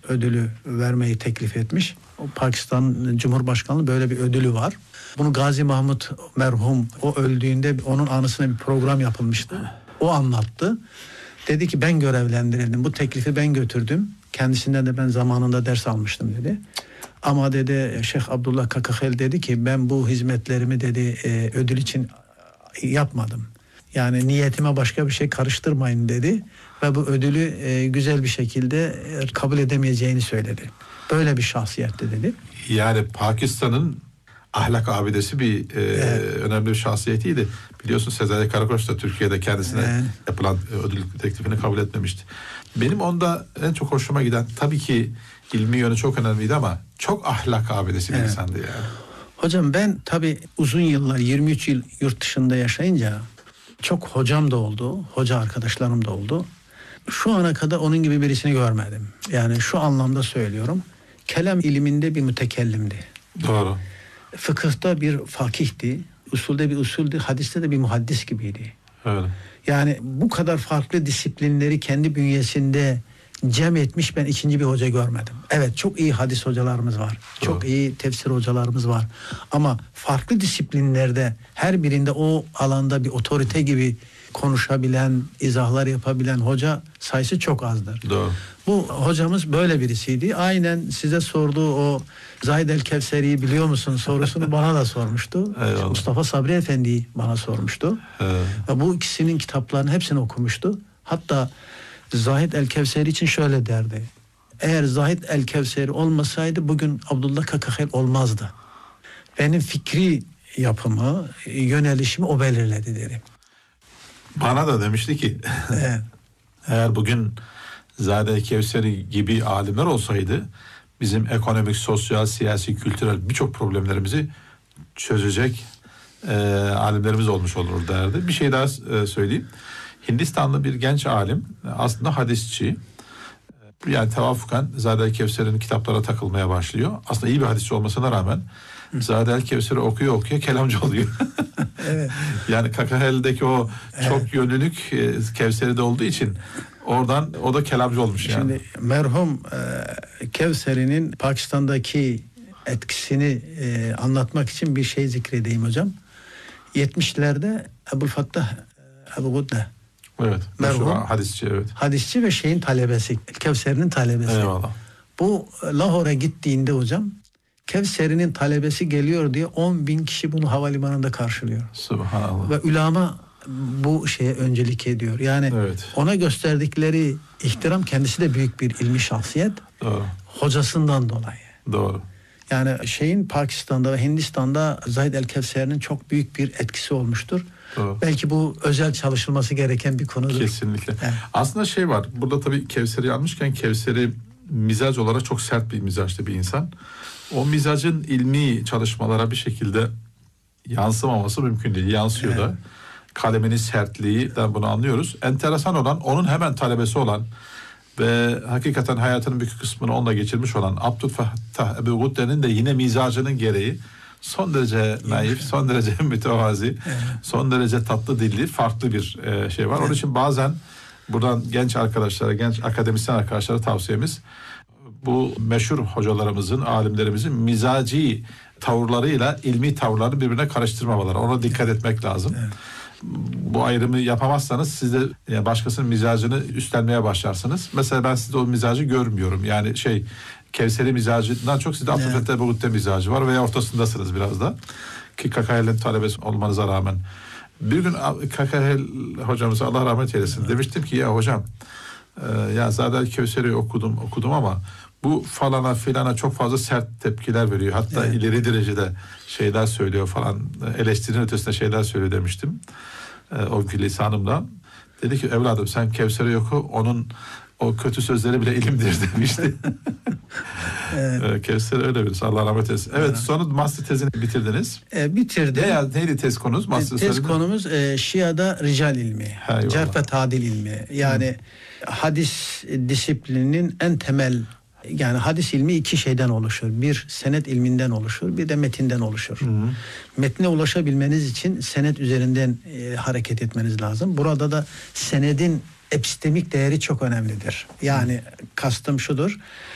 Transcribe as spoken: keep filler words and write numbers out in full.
ödülü vermeyi teklif etmiş. O Pakistan Cumhurbaşkanlığı böyle bir ödülü var. Bunu Gazi Mahmut merhum o öldüğünde onun anısına bir program yapılmıştı. O anlattı. Dedi ki ben görevlendirildim. Bu teklifi ben götürdüm. Kendisinden de ben zamanında ders almıştım dedi. Ama dedi Şeyh Abdullah Kakahel dedi ki ben bu hizmetlerimi dedi e, ödül için yapmadım. Yani niyetime başka bir şey karıştırmayın dedi. Ve bu ödülü e, güzel bir şekilde e, kabul edemeyeceğini söyledi. Böyle bir şahsiyetti dedi. Yani Pakistan'ın ahlak abidesi bir e, evet. önemli bir şahsiyetiydi. Biliyorsun Sezai Karakoç da Türkiye'de kendisine evet. yapılan ödül teklifini kabul etmemişti. Benim onda en çok hoşuma giden tabii ki ilmi yönü çok önemliydi ama çok ahlak abidesi bir evet. insandı yani. Hocam ben tabii uzun yıllar yirmi üç yıl yurt dışında yaşayınca çok hocam da oldu, hoca arkadaşlarım da oldu. Şu ana kadar onun gibi birisini görmedim. Yani şu anlamda söylüyorum. Kelam iliminde bir mütekellimdi. Doğru. Fıkıhta bir fakihti, usulde bir usuldü, hadiste de bir muhaddis gibiydi. Öyle. Yani bu kadar farklı disiplinleri kendi bünyesinde cem etmiş ben ikinci bir hoca görmedim. Evet çok iyi hadis hocalarımız var. Doğru. Çok iyi tefsir hocalarımız var. Ama farklı disiplinlerde her birinde o alanda bir otorite gibi konuşabilen, izahlar yapabilen hoca sayısı çok azdır. Doğru. Bu hocamız böyle birisiydi. Aynen size sorduğu o Zahid el-Kevseri'yi biliyor musun sorusunu bana da sormuştu. Eyvallah. Mustafa Sabri Efendi'yi bana sormuştu. Evet. Bu ikisinin kitaplarının hepsini okumuştu. Hatta Zahid el-Kevseri için şöyle derdi. Eğer Zahid el-Kevseri olmasaydı bugün Abdullah Kakahel olmazdı. Benim fikri yapımı, yönelişimi o belirledi derim. Bana da demişti ki evet. eğer bugün Zahid el-Kevseri gibi alimler olsaydı bizim ekonomik, sosyal, siyasi, kültürel birçok problemlerimizi çözecek e, alimlerimiz olmuş olur derdi. Bir şey daha e, söyleyeyim. Hindistanlı bir genç alim aslında hadisçi. Yani tevafuken Zahid el-Kevseri'nin kitaplara takılmaya başlıyor. Aslında iyi bir hadisçi olmasına rağmen Zahid el-Kevseri okuyor okuyor kelamcı oluyor. Evet. Yani Kakahel'deki o çok evet. yönlülük Kevseri'de olduğu için oradan o da kelamcı olmuş yani. Şimdi merhum e, Kevseri'nin Pakistan'daki etkisini e, anlatmak için bir şey zikredeyim hocam. yetmişlerde Ebu'l-Fattah Ebu Gudde evet. merhum hadisçi evet. Hadisçi ve şeyin talebesi, Kevseri'nin talebesi. Eyvallah. Bu Lahor'a gittiğinde hocam Kevseri'nin talebesi geliyor diye on bin kişi bunu havalimanında karşılıyor. Subhanallah. Ve ulema bu şeye öncelik ediyor. Yani evet. ona gösterdikleri ihtiram kendisi de büyük bir ilmi şahsiyet. Doğru. Hocasından dolayı. Doğru. Yani şeyin Pakistan'da ve Hindistan'da Zahid el-Kevseri'nin çok büyük bir etkisi olmuştur. Doğru. Belki bu özel çalışılması gereken bir konudur. Kesinlikle. Evet. Aslında şey var. Burada tabii Kevseri almışken Kevseri mizaç olarak çok sert bir mizaçlı bir insan. O mizacın ilmi çalışmalara bir şekilde yansımaması mümkün değil. Yansıyor evet. da. Kaleminin sertliğinden bunu anlıyoruz. Enteresan olan onun hemen talebesi olan ve hakikaten hayatının büyük kısmını onunla geçirmiş olan Abdülfettah Ebu Gudde'nin de yine mizacının gereği son derece naif, son derece mütevazi, evet. son derece tatlı dilli, farklı bir e, şey var. Evet. Onun için bazen buradan genç arkadaşlara, genç akademisyen arkadaşlara tavsiyemiz bu meşhur hocalarımızın, alimlerimizin mizaci tavırlarıyla ilmi tavırları birbirine karıştırmamaları. Ona dikkat etmek lazım. Evet. Bu ayrımı yapamazsanız siz de yani başkasının mizacını üstlenmeye başlarsınız. Mesela ben sizde o mizacı görmüyorum. Yani şey Kevseri mizacından çok sizde Abdülfettah Ebu Gudde mizacı var veya ortasındasınız biraz da. Ki Kakahel'in talebesi olmanıza rağmen. Bir gün Kakahel hocamıza Allah rahmet eylesin. Evet. Demiştim ki ya hocam e, ya zaten Kevseri okudum okudum ama bu falana filana çok fazla sert tepkiler veriyor. Hatta evet. ileri derecede şeyler söylüyor falan. Eleştirinin ötesinde şeyler söylüyor demiştim. E, o günkü lisanımla. Dedi ki evladım sen Kevser'i oku. Onun o kötü sözleri bile ilimdir demişti. evet. Kevser öyle birisi. Allah rahmet eylesin. Evet, evet. Sonra master tezini bitirdiniz. E, bitirdim. Ne, neydi tez konumuz? Master e, tez konumuz e, Şia'da rical ilmi. Cerh ve tadil ilmi. Yani Hı. hadis disiplininin en temel yani hadis ilmi iki şeyden oluşur. Bir senet ilminden oluşur, bir de metinden oluşur. Hı hı. Metne ulaşabilmeniz için senet üzerinden e, hareket etmeniz lazım. Burada da senedin epistemik değeri çok önemlidir. Yani hı. kastım şudur.